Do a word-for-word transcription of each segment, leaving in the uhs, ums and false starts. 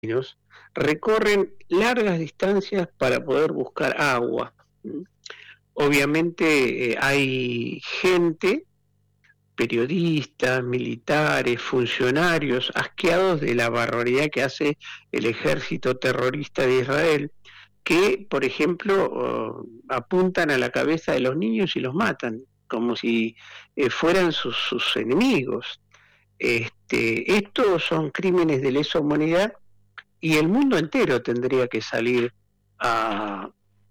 recorren largas distancias para poder buscar agua. Obviamente eh, hay gente, periodistas, militares, funcionarios, asqueados de la barbaridad que hace el ejército terrorista de Israel, que, por ejemplo, uh, apuntan a la cabeza de los niños y los matan, como si eh, fueran sus, sus enemigos. Este, estos son crímenes de lesa humanidad y el mundo entero tendría que salir a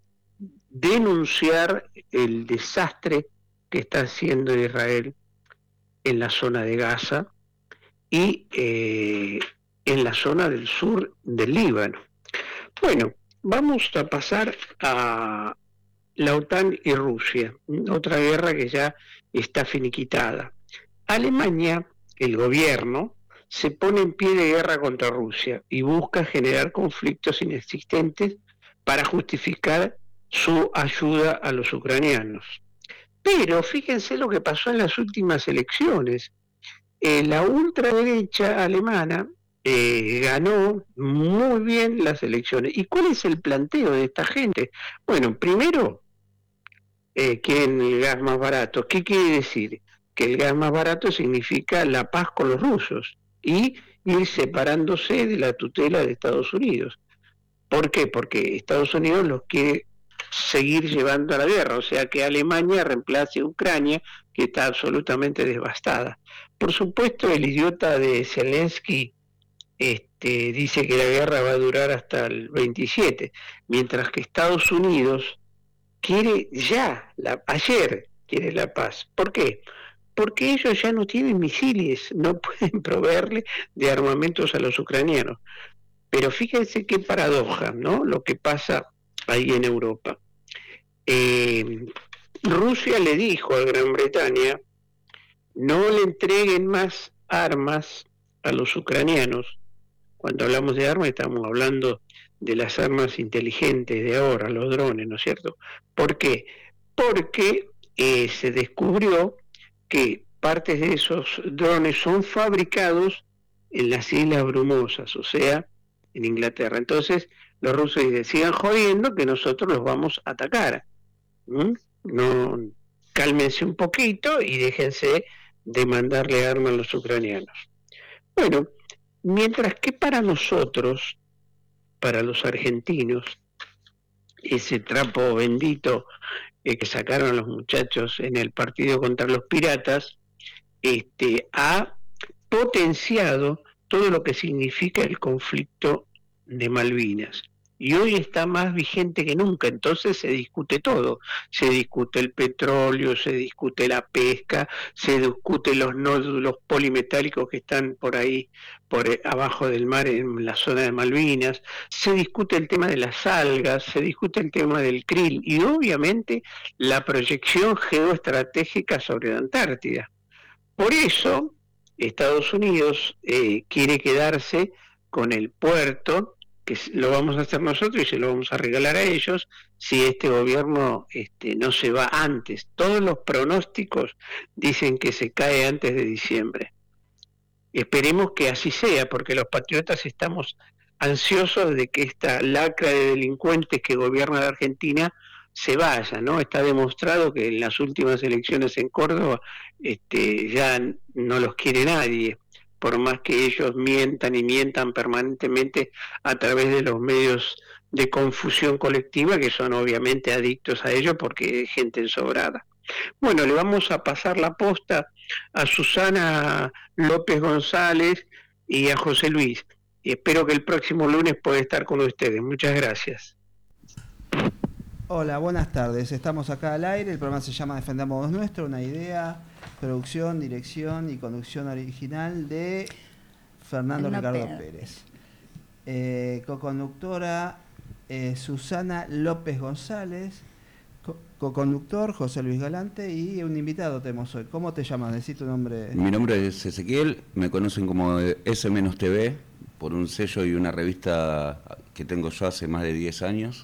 denunciar el desastre que está haciendo Israel en la zona de Gaza y eh, en la zona del sur del Líbano. Bueno, vamos a pasar a la OTAN y Rusia, otra guerra que ya está finiquitada. Alemania, el gobierno, se pone en pie de guerra contra Rusia y busca generar conflictos inexistentes para justificar su ayuda a los ucranianos. Pero fíjense lo que pasó en las últimas elecciones. Eh, la ultraderecha alemana eh, ganó muy bien las elecciones. ¿Y cuál es el planteo de esta gente? Bueno, primero, eh, quieren el gas más barato. ¿Qué quiere decir? Que el gas más barato significa la paz con los rusos y ir separándose de la tutela de Estados Unidos. ¿Por qué? Porque Estados Unidos los quiere seguir llevando a la guerra, o sea que Alemania reemplace a Ucrania, que está absolutamente devastada. Por supuesto, el idiota de Zelensky este, dice que la guerra va a durar hasta el veintisiete, mientras que Estados Unidos quiere ya, la, ayer quiere la paz. ¿Por qué? Porque ellos ya no tienen misiles, no pueden proveerle de armamentos a los ucranianos. Pero fíjense qué paradoja, ¿no? Lo que pasa ahí en Europa. Eh, Rusia le dijo a Gran Bretaña, no le entreguen más armas a los ucranianos. Cuando hablamos de armas estamos hablando de las armas inteligentes de ahora, los drones, ¿no es cierto? ¿Por qué? Porque eh, se descubrió que partes de esos drones son fabricados en las Islas Brumosas, o sea, en Inglaterra. Entonces los rusos dicen, sigan jodiendo que nosotros los vamos a atacar. ¿Mm? No, cálmense un poquito y déjense de mandarle armas a los ucranianos. Bueno, mientras que para nosotros, para los argentinos, ese trapo bendito eh, que sacaron los muchachos en el partido contra los piratas, este, ha potenciado todo lo que significa el conflicto de Malvinas. Y hoy está más vigente que nunca, entonces se discute todo. Se discute el petróleo, se discute la pesca, se discute los nódulos polimetálicos que están por ahí, por abajo del mar en la zona de Malvinas, se discute el tema de las algas, se discute el tema del krill y obviamente la proyección geoestratégica sobre la Antártida. Por eso, Estados Unidos eh, quiere quedarse con el puerto, que lo vamos a hacer nosotros y se lo vamos a regalar a ellos si este gobierno este, no se va antes. Todos los pronósticos dicen que se cae antes de diciembre. Esperemos que así sea, porque los patriotas estamos ansiosos de que esta lacra de delincuentes que gobierna la Argentina se vaya, ¿no? Está demostrado que en las últimas elecciones en Córdoba este, ya no los quiere nadie, por más que ellos mientan y mientan permanentemente a través de los medios de confusión colectiva, que son obviamente adictos a ello porque es gente ensobrada. Bueno, le vamos a pasar la posta a Susana López González y a José Luis. Y espero que el próximo lunes pueda estar con ustedes. Muchas gracias. Hola, buenas tardes. Estamos acá al aire. El programa se llama Defendamos lo Nuestro, una idea, producción, dirección y conducción original de Fernando no Ricardo Pérez. Pérez. Eh, co-conductora eh, Susana López González, co- co-conductor José Luis Galante y un invitado tenemos hoy. ¿Cómo te llamas? Decí tu nombre. Mi nombre es Ezequiel, me conocen como S T V por un sello y una revista que tengo yo hace más de diez años.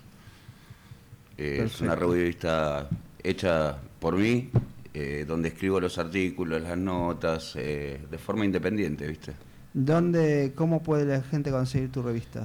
Eh, es una revista hecha por mí, eh, donde escribo los artículos, las notas, eh, de forma independiente, ¿viste? ¿Dónde, cómo puede la gente conseguir tu revista?